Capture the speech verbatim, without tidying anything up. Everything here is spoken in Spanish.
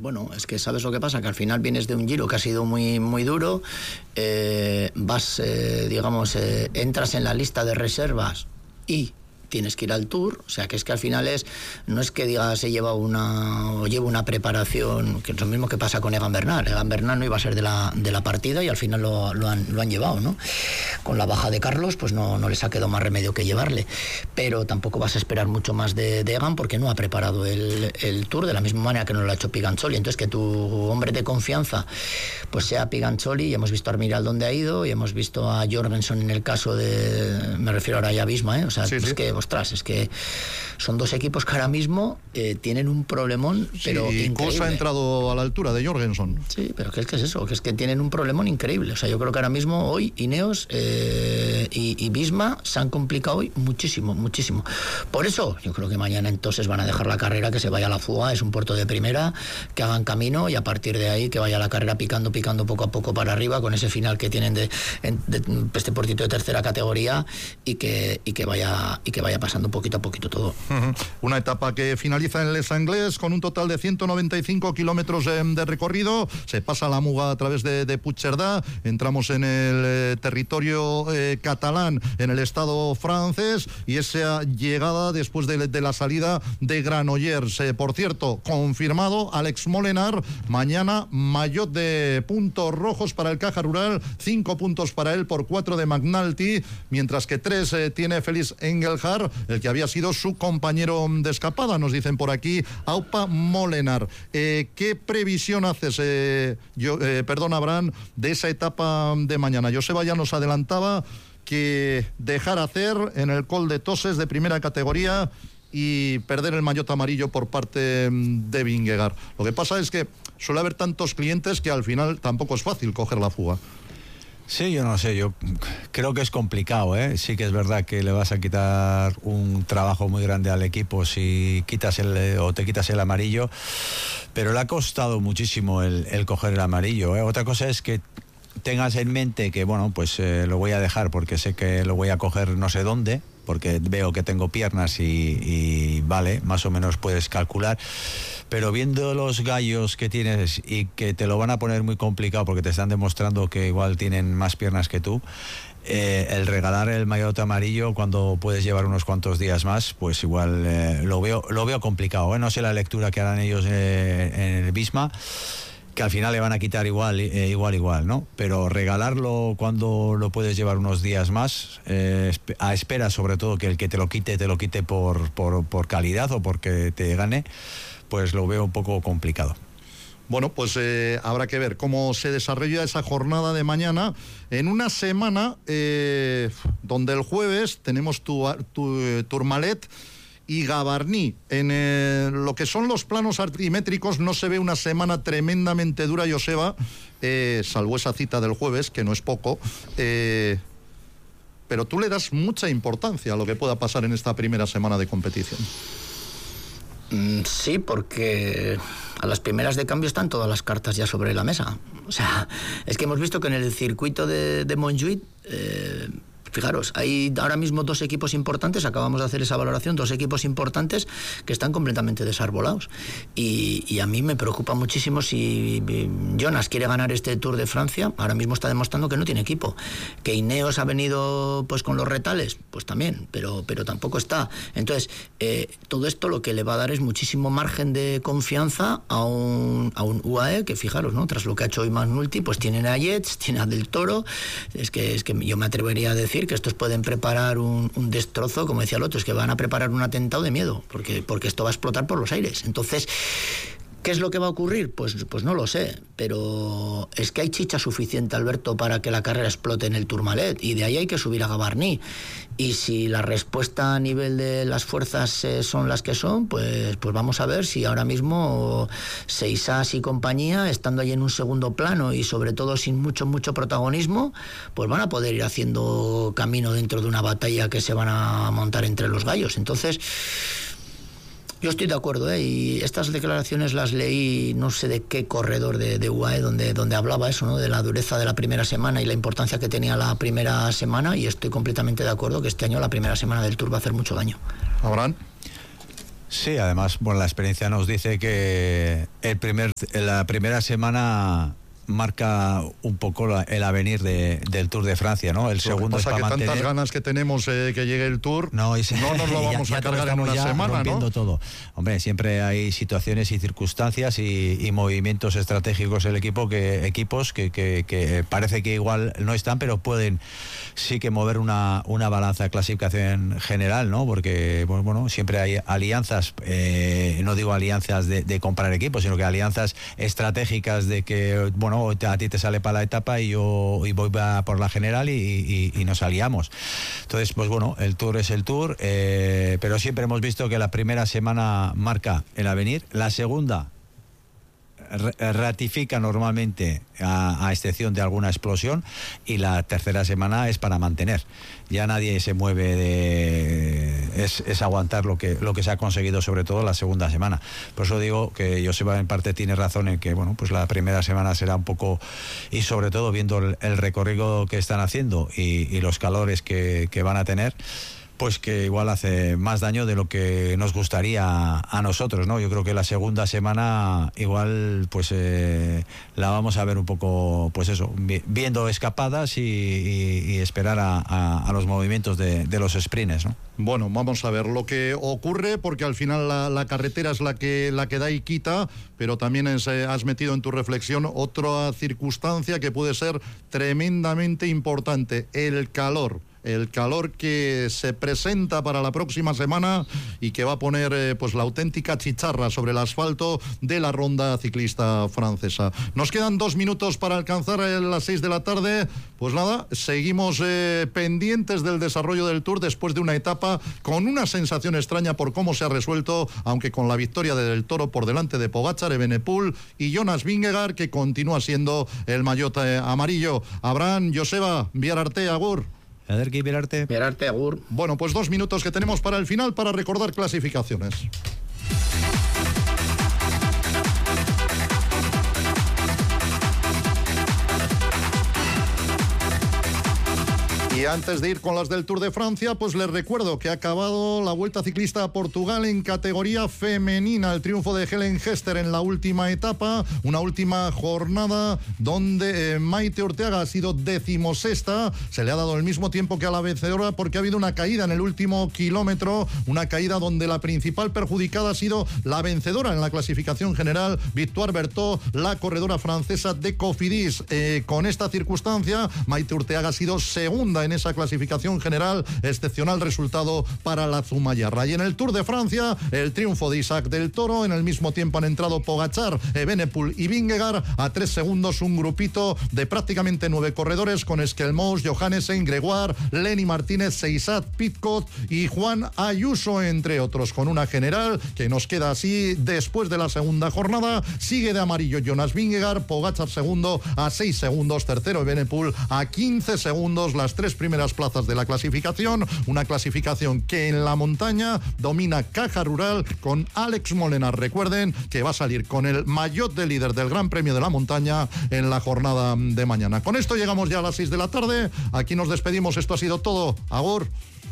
Bueno, es que sabes lo que pasa, que al final vienes de un Giro que ha sido muy muy duro, eh, vas, eh, digamos, eh, entras en la lista de reservas y tienes que ir al Tour, o sea que es que al final es, no es que digas se lleva una o lleva una preparación, que es lo mismo que pasa con Egan Bernal. Egan Bernal no iba a ser de la, de la partida y al final lo, lo, han, lo han llevado, ¿no? Con la baja de Carlos, pues no, no les ha quedado más remedio que llevarle, pero tampoco vas a esperar mucho más de, de Egan porque no ha preparado el, el Tour de la misma manera que no lo ha hecho Piganzoli. Entonces que tu hombre de confianza pues sea Piganzoli, y hemos visto a Armiral dónde ha ido, y hemos visto a Jorgensen en el caso de, me refiero ahora ya a Visma, ¿eh? O sea, sí, es sí. que ostras, es que son dos equipos que ahora mismo eh, tienen un problemón, pero sí, increíble. Cosa ha entrado a la altura de Jorgensen. Sí, pero ¿qué es que es eso? Que es que tienen un problemón increíble. O sea, yo creo que ahora mismo hoy Ineos eh, y, y Visma se han complicado hoy muchísimo, muchísimo. Por eso yo creo que mañana entonces van a dejar la carrera, que se vaya a la fuga, es un puerto de primera, que hagan camino y a partir de ahí que vaya la carrera picando, picando poco a poco para arriba con ese final que tienen de, de, de este puertito de tercera categoría y que, y que vaya y que vaya pasando poquito a poquito todo. Uh-huh. Una etapa que finaliza en Les Anglais con un total de ciento noventa y cinco kilómetros de, de recorrido. Se pasa la Muga a través de, de Puigcerdá, entramos en el eh, territorio eh, catalán, en el estado francés, y esa llegada después de, de la salida de Granollers. Eh, por cierto, confirmado Alex Molenar, mañana maillot de puntos rojos para el Caja Rural, cinco puntos para él por cuatro de McNulty, mientras que tres eh, tiene Félix Engelhard, el que había sido su compañero de escapada, nos dicen por aquí, Aupa Molenar. Eh, ¿Qué previsión haces, eh, yo, eh, perdón, Abraham, de esa etapa de mañana? Joseba ya nos adelantaba que dejar hacer en el Col de Toses de primera categoría y perder el maillot amarillo por parte de Vingegaard. Lo que pasa es que suele haber tantos clientes que al final tampoco es fácil coger la fuga. Sí, yo no sé, yo creo que es complicado, ¿eh? Sí que es verdad que le vas a quitar un trabajo muy grande al equipo si quitas el o te quitas el amarillo, pero le ha costado muchísimo el, el coger el amarillo, ¿eh? Otra cosa es que tengas en mente que, bueno, pues eh, lo voy a dejar porque sé que lo voy a coger no sé dónde, porque veo que tengo piernas y, y vale, más o menos puedes calcular, pero viendo los gallos que tienes y que te lo van a poner muy complicado porque te están demostrando que igual tienen más piernas que tú, eh, el regalar el maillot amarillo cuando puedes llevar unos cuantos días más, pues igual eh, lo veo lo veo complicado, ¿eh? No sé la lectura que harán ellos eh, en el Visma, que al final le van a quitar igual, eh, igual, igual, ¿no? Pero regalarlo cuando lo puedes llevar unos días más, eh, a espera sobre todo que el que te lo quite, te lo quite por, por, por calidad o porque te gane, pues lo veo un poco complicado. Bueno, pues eh, habrá que ver cómo se desarrolla esa jornada de mañana en una semana eh, donde el jueves tenemos tu, tu, eh, Tourmalet y Gavarní. En eh, lo que son los planos altimétricos no se ve una semana tremendamente dura, Joseba, eh, salvo esa cita del jueves, que no es poco, eh, pero tú le das mucha importancia a lo que pueda pasar en esta primera semana de competición. Mm, sí, porque a las primeras de cambio están todas las cartas ya sobre la mesa. O sea, es que hemos visto que en el circuito de, de Montjuïc, eh, fijaros, hay ahora mismo dos equipos importantes, acabamos de hacer esa valoración, dos equipos importantes que están completamente desarbolados. Y, y a mí me preocupa muchísimo si Jonas quiere ganar este Tour de Francia. Ahora mismo está demostrando que no tiene equipo. Que Ineos ha venido pues con los retales, pues también, pero, pero tampoco está. Entonces, eh, todo esto lo que le va a dar es muchísimo margen de confianza a un, a un U A E, que fijaros, ¿no? Tras lo que ha hecho hoy McNulty, pues tienen a Yates, tienen a Del Toro. Es que, es que yo me atrevería a decir que estos pueden preparar un, un destrozo, como decía el otro, es que van a preparar un atentado de miedo, porque, porque esto va a explotar por los aires. Entonces, ¿qué es lo que va a ocurrir? Pues, pues no lo sé, pero es que hay chicha suficiente, Alberto, para que la carrera explote en el Tourmalet, y de ahí hay que subir a Gavarní. Y si la respuesta a nivel de las fuerzas eh, son las que son, pues, pues vamos a ver si ahora mismo Seisas y compañía, estando ahí en un segundo plano y sobre todo sin mucho, mucho protagonismo, pues van a poder ir haciendo camino dentro de una batalla que se van a montar entre los gallos. Entonces, yo estoy de acuerdo, ¿eh? Y estas declaraciones las leí, no sé de qué corredor de, de U A E, donde, donde hablaba eso, ¿no? De la dureza de la primera semana y la importancia que tenía la primera semana, y estoy completamente de acuerdo que este año la primera semana del Tour va a hacer mucho daño. Abraham. Sí, además, bueno, la experiencia nos dice que el primer, la primera semana marca un poco la, el avenir de, del Tour de Francia, ¿no? El Lo segundo que pasa es para que mantener... tantas ganas que tenemos eh, que llegue el Tour, no, y se... no nos lo vamos ya, a ya cargar en una semana, rompiendo ¿no? todo. Hombre, siempre hay situaciones y circunstancias y, y movimientos estratégicos el equipo que equipos que, que, que parece que igual no están, pero pueden sí que mover una, una balanza de clasificación general, ¿no? Porque, bueno, bueno siempre hay alianzas, eh, no digo alianzas de, de comprar equipos, sino que alianzas estratégicas de que, bueno, a ti te sale para la etapa y yo y voy a por la general y, y, y nos aliamos. Entonces, pues bueno, el Tour es el Tour, eh, pero siempre hemos visto que la primera semana marca el avenir, la segunda ratifica normalmente a, a excepción de alguna explosión y la tercera semana es para mantener. Ya nadie se mueve de... Es, es aguantar lo que, lo que se ha conseguido, sobre todo la segunda semana. Por eso digo que Joseba en parte tiene razón en que, bueno, pues la primera semana será un poco, y sobre todo viendo el, el recorrido que están haciendo y, y los calores que, que van a tener, pues que igual hace más daño de lo que nos gustaría a nosotros, ¿no? Yo creo que la segunda semana igual pues eh, la vamos a ver un poco, pues eso, viendo escapadas y, y, y esperar a, a, a los movimientos de, de los sprints, ¿no? Bueno, vamos a ver lo que ocurre, porque al final la, la carretera es la que, la que da y quita, pero también es, eh, has metido en tu reflexión otra circunstancia que puede ser tremendamente importante: el calor. El calor que se presenta para la próxima semana y que va a poner eh, pues la auténtica chicharra sobre el asfalto de la ronda ciclista francesa. Nos quedan dos minutos para alcanzar eh, las seis de la tarde. Pues nada, seguimos eh, pendientes del desarrollo del Tour después de una etapa con una sensación extraña por cómo se ha resuelto, aunque con la victoria de Del Toro por delante de Pogačar, Evenepoel y Jonas Vingegaard, que continúa siendo el maillot eh, amarillo. Abraham, Joseba, Biar Arte, agur. Ederki, Birarte. Birarte, agur. Bueno, pues dos minutos que tenemos para el final para recordar clasificaciones. Y antes de ir con las del Tour de Francia, pues les recuerdo que ha acabado la Vuelta Ciclista a Portugal en categoría femenina. El triunfo de Helen Hester en la última etapa, una última jornada donde eh, Maite Ortega ha sido decimosexta. Se le ha dado el mismo tiempo que a la vencedora porque ha habido una caída en el último kilómetro, una caída donde la principal perjudicada ha sido la vencedora en la clasificación general, Victoire Berthaud, la corredora francesa de Cofidis. Eh, con esta circunstancia, Maite Ortega ha sido segunda en esa clasificación general, excepcional resultado para la Zumayarra. Y en el Tour de Francia, el triunfo de Isaac Del Toro. En el mismo tiempo han entrado Pogačar, Evenepoel y Vingegaard. A tres segundos un grupito de prácticamente nueve corredores con Skelmos, Johannesen, Gregoire, Lenny Martínez, Seisat, Pidcock y Juan Ayuso, entre otros, con una general que nos queda así después de la segunda jornada. Sigue de amarillo Jonas Vingegaard, Pogačar segundo a seis segundos, tercero Evenepoel a quince segundos, las tres primeras plazas de la clasificación. Una clasificación que en la montaña domina Caja Rural con Alex Molenar. Recuerden que va a salir con el maillot de líder del Gran Premio de la Montaña en la jornada de mañana. Con esto llegamos ya a las seis de la tarde. Aquí nos despedimos. Esto ha sido todo. Agur.